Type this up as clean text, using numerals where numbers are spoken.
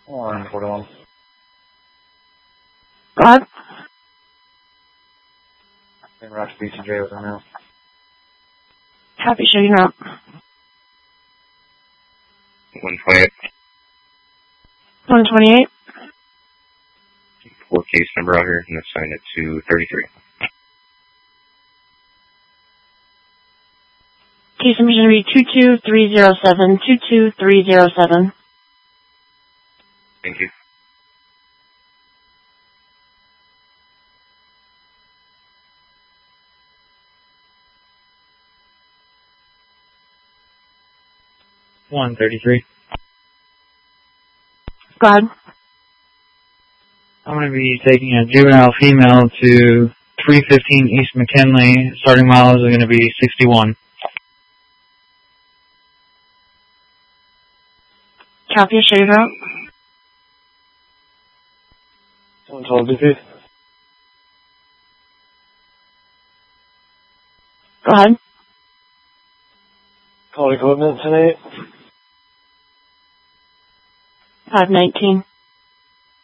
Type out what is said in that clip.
141. Go ahead. Same route to BCJ with her now. Copy, shooting out. 128. 128. Four case number out here and assign it to 33. Case number is going to be 22307. 22307. Thank you. $133. Go ahead. I'm going to be taking a juvenile female to 315 East McKinley. Starting miles are going to be 61. Copy, shooting out. 112 DC. Go ahead. Call equipment 10-8. 519.